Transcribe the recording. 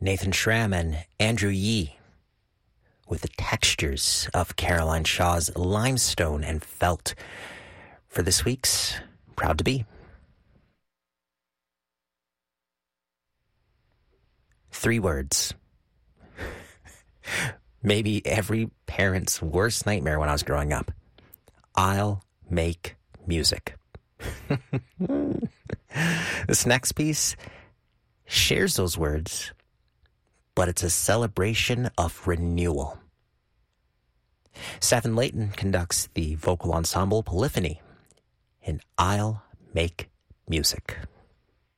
Nathan Schramm and Andrew Yee with the textures of Caroline Shaw's Limestone and Felt for this week's Proud to Be. 3 words. Maybe every parent's worst nightmare when I was growing up. I'll make music. This next piece shares those words, but it's a celebration of renewal. Stephen Layton conducts the vocal ensemble Polyphony in I'll Make Music.